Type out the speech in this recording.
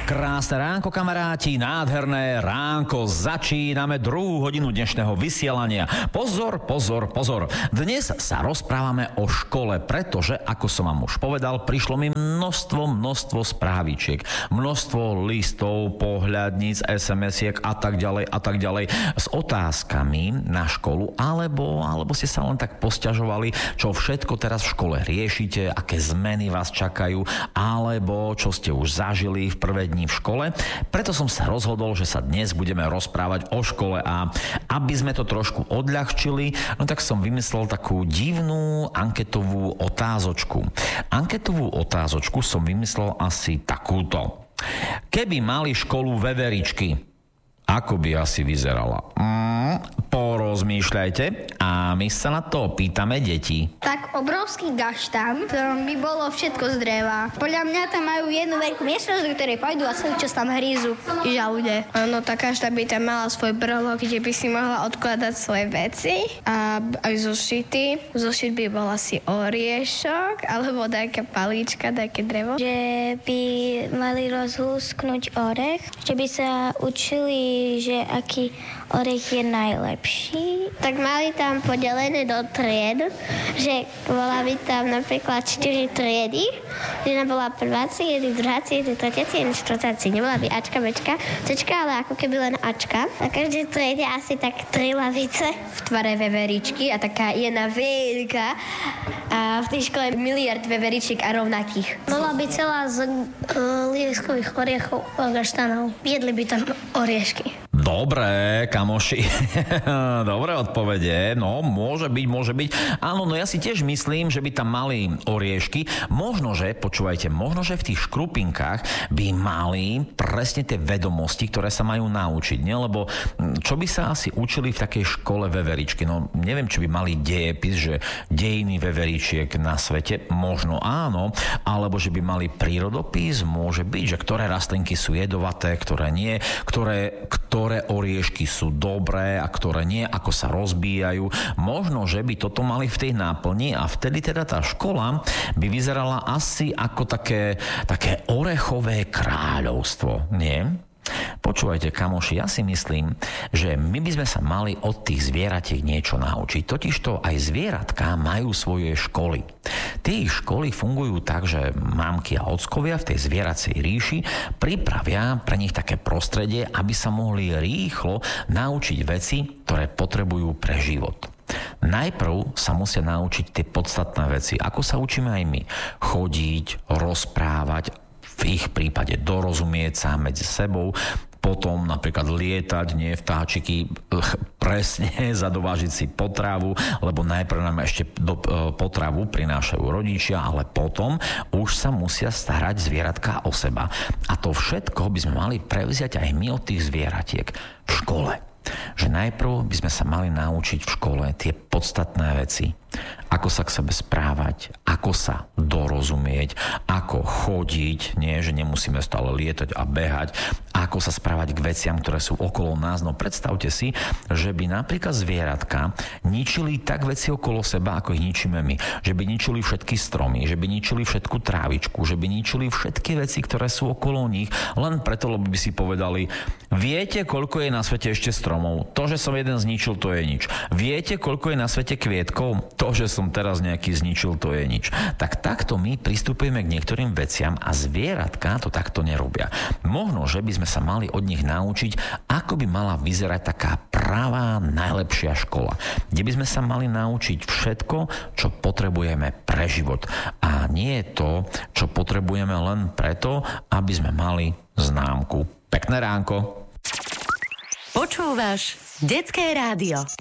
Krásne ránko, kamaráti, nádherné ránko. Začíname 2. hodinu dnešného vysielania. Pozor, pozor, pozor. Dnes sa rozprávame o škole, pretože, ako som vám už povedal, prišlo mi množstvo správičiek, množstvo listov, pohľadníc, SMS-iek a tak ďalej s otázkami na školu, alebo ste sa len tak posťažovali, čo všetko teraz v škole riešite, aké zmeny vás čakajú, alebo čo ste už zažili v prvé dni v škole. Preto som sa rozhodol, že sa dnes budeme rozprávať o škole a aby sme to trošku odľahčili, no tak som vymyslel takú divnú anketovú otázočku. Anketovú otázočku som vymyslel asi takúto. Keby mali školu veveričky, ako by asi vyzerala? Porozmýšľajte a my sa na to pýtame deti. Tak obrovský gaštan, v ktorom by bolo všetko z dreva. Podľa mňa tam majú jednu veľkú miestnosť, do ktorej pôjdu a celý čas tam hrízu žalude. Áno, tá každá by tam mala svoj brlo, kde by si mohla odkladať svoje veci a aj zošity. Zošit by bol asi oriešok alebo nejaká palíčka, nejaké drevo. Že by mali rozlúsknuť orech, že by sa učili, že aký orech je najlepší. Tak mali tam podelené do tried, že bola by tam napríklad 4 triedy. Jedna bola prváci, jedni druháci, jedni tretiaci, jedni štvrtáci. Nebola by Ačka, Bčka, Cčka, ale ako keby len Ačka. Na každej triede asi tak 3 lavice v tvare veveričky a taká jedna veľká. A v tej škole miliard veveričiek a rovnakých. Bola by celá z lieskových oriechov a gaštanov. Jedli by tam oriešky. Dobre, kamoši. Dobré odpovede. No, môže byť. Áno, no ja si tiež myslím, že by tam mali oriešky. Možnože v tých škrupinkách by mali presne tie vedomosti, ktoré sa majú naučiť. Nie? Lebo čo by sa asi učili v takej škole veveričky? No, neviem, či by mali dejepis, že dejiny veveričiek na svete. Možno áno. Alebo že by mali prírodopis. Môže byť, že ktoré rastlinky sú jedovaté, ktoré nie. Ktoré oriešky sú dobré a ktoré nie, ako sa rozbíjajú. Možno, že by toto mali v tej náplni a vtedy teda tá škola by vyzerala asi ako také orechové kráľovstvo, nie? Počúvajte, kamoši, ja si myslím, že my by sme sa mali od tých zvieratiek niečo naučiť. Totižto aj zvieratká majú svoje školy. Tie školy fungujú tak, že mámky a ockovia v tej zvieracej ríši pripravia pre nich také prostredie, aby sa mohli rýchlo naučiť veci, ktoré potrebujú pre život. Najprv sa musia naučiť tie podstatné veci, ako sa učíme aj my. Chodiť, rozprávať, v ich prípade dorozumieť sa medzi sebou, potom napríklad lietať, nie vtáčiky, presne zadovážiť si potravu, lebo najprv nám ešte potravu prinášajú rodičia, ale potom už sa musia starať zvieratka o seba. A to všetko by sme mali prevziať aj my od tých zvieratiek v škole. Že najprv by sme sa mali naučiť v škole tie podstatné veci. Ako sa k sebe správať, ako sa dorozumieť, ako chodiť, nie, že nemusíme stále lietať a behať, ako sa správať k veciam, ktoré sú okolo nás. No predstavte si, že by napríklad zvieratka ničili tak veci okolo seba, ako ich ničíme my. Že by ničili všetky stromy, že by ničili všetku trávičku, že by ničili všetky veci, ktoré sú okolo nich, len preto, lebo by si povedali, viete, koľko je na svete ešte stromov? To, že som jeden zničil, to je nič. Viete, koľko je na svete kvietkov? To, že som teraz nejaký zničil, to je nič. Tak takto my pristupujeme k niektorým veciam a zvieratka to takto nerobia. Možno, že by sme sa mali od nich naučiť, ako by mala vyzerať taká pravá najlepšia škola. Kde by sme sa mali naučiť všetko, čo potrebujeme pre život. A nie je to, čo potrebujeme len preto, aby sme mali známku. Pekné ránko. Počúvaš Detské rádio.